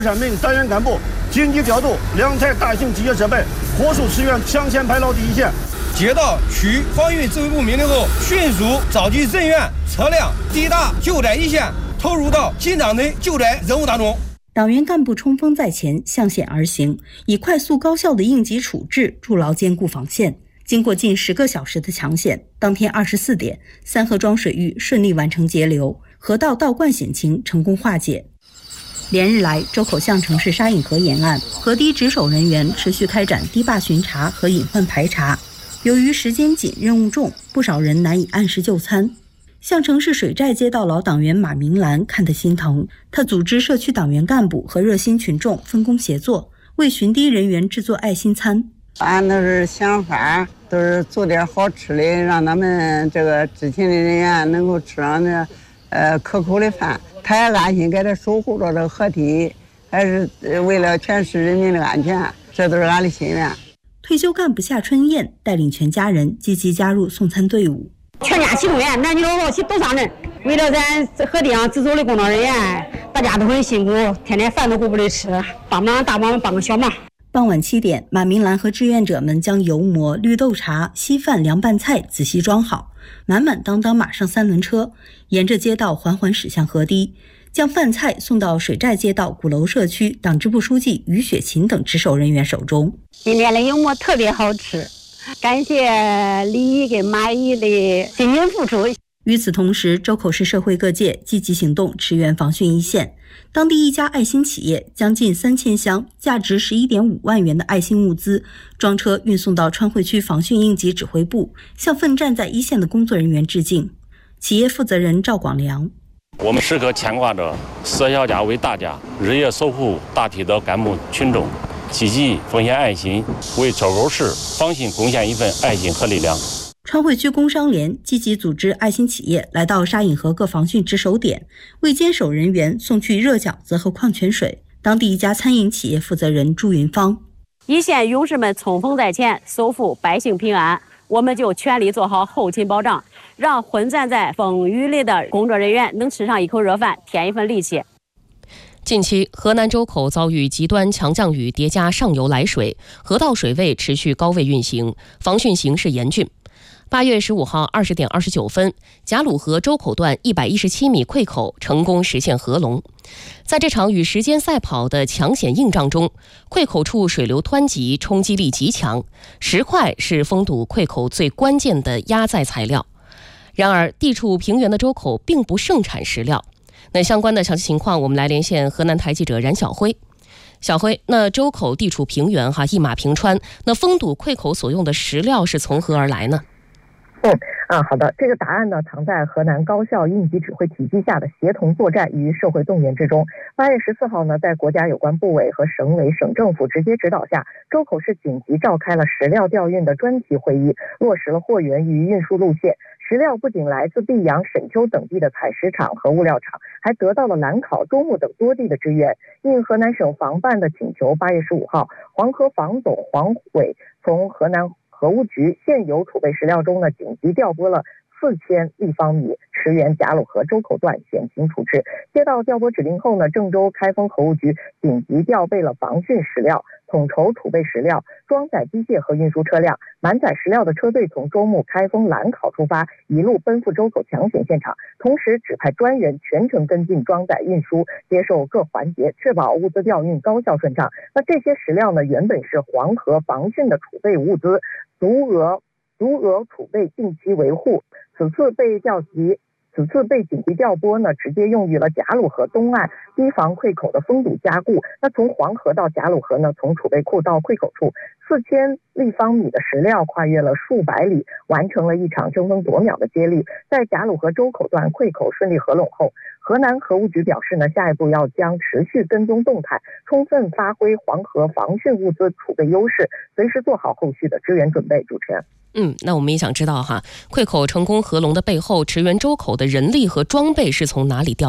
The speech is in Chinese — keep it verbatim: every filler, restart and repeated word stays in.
产命单元干部紧急调度两台大型机械设备，火速驰援抢险排到第一线。 接到区防御指挥部命令后，迅速召集人员、车辆抵达救灾一线，投入到紧张的救灾任务当中。 党员干部冲锋在前，向险而行，以快速高效的应急处置筑牢坚固防线。经过近十个小时的抢险，当天二十四点，三河庄水域顺利完成截流，河道倒灌险情成功化解。连日来，周口巷城市沙引河沿岸河堤值守人员持续开展堤坝巡查和隐患排查。由于时间紧、任务重，不少人难以按时就餐。向城市水寨街道老党员马明兰看得心疼，他组织社区党员干部和热心群众分工协作，为巡堤人员制作爱心餐。 俺都是想法，都是做点好吃的，让他们这个执勤的人员能够吃上这呃可口的饭。他也安心给他守护着这个河堤，还是为了全市人民的安全，这都是俺的心愿。 退休干部夏春燕带领全家人积极加入送餐队伍， 全家启动员，男女老少齐都上阵。为了咱河堤上值守的工作人员，大家都很辛苦，天天饭都顾不得吃，帮忙大忙帮个小忙。 傍晚七点，马明兰和志愿者们将油馍、绿豆茶、稀饭、凉拌菜仔细装好，满满当当马上三轮车，沿着街道缓缓驶向河堤，将饭菜送到水寨街道鼓楼社区党支部书记于雪琴等值守人员手中。 今天的油馍特别好吃，感谢李姨跟马姨的辛勤付出。 与此同时，周口市社会各界积极行动，驰援防汛一线。当地一家爱心企业将近三千箱价值十一点五万元的爱心物资装车运送到川汇区防汛应急指挥部，向奋战在一线的工作人员致敬。企业负责人赵广良： 我们时刻牵挂着舍小家为大家，日夜守护大体的干部群众，积极奉献爱心，为周口市防汛贡献一份爱心和力量。 川汇区工商联积极组织爱心企业来到沙引河各防汛值守点，为坚守人员送去热饺子和矿泉水。当地一家餐饮企业负责人朱云芳： 一线勇士们冲锋在前，守护百姓平安，我们就全力做好后勤保障，让混战在风雨里的工作人员能吃上一口热饭，添一份力气。 近期，河南周口遭遇极端强降雨叠加上游来水，河道水位持续高位运行，防汛形势严峻。八月十五号二十点二十九分，贾鲁河周口段一百一十七米溃口成功实现合龙。在这场与时间赛跑的抢险硬仗中，溃口处水流湍急，冲击力极强，石块是封堵溃口最关键的压载材料。然而，地处平原的周口并不盛产石料。那相关的详细情况，我们来连线河南台记者冉晓辉。小辉，那周口地处平原哈，一马平川，那封堵溃口所用的石料是从何而来呢？ 嗯啊，好的，这个答案呢藏在河南高效应急指挥体系下的协同作战与社会动员之中。八月十四号呢，在国家有关部委和省委省政府直接指导下，周口市紧急召开了石料调运的专题会议，落实了货源与运输路线。石料不仅来自泌阳、沈丘等地的采石场和物料厂，还得到了兰考、周木等多地的支援。应河南省防办的请求，八月十五号，黄河防总黄伟从河南河务局现有储备石料中呢，紧急调拨了四千立方米，驰援贾鲁河周口段险情处置。接到调拨指令后呢，郑州开封河务局紧急调备了防汛石料，统筹储备石料，装载机械和运输车辆，满载石料的车队从周木、开封、兰考出发，一路奔赴周口抢险现场，同时指派专人全程跟进装载运输，接受各环节，确保物资调运高效顺畅。那这些石料呢，原本是黄河防汛的储备物资，足额足额储备定期维护，此次被调集此次被紧急调拨呢，直接用于了贾鲁河东岸堤防溃口的封堵加固。那从黄河到贾鲁河呢，从储备库到溃口处，四千立方米的石料跨越了数百里，完成了一场争分夺秒的接力。在贾鲁河周口段溃口顺利合拢后，河南河务局表示呢，下一步要将持续跟踪动态，充分发挥黄河防汛物资储备优势，随时做好后续的支援准备。主持人。 嗯，那我们也想知道哈，溃口成功合龙的背后，驰援周口的人力和装备是从哪里调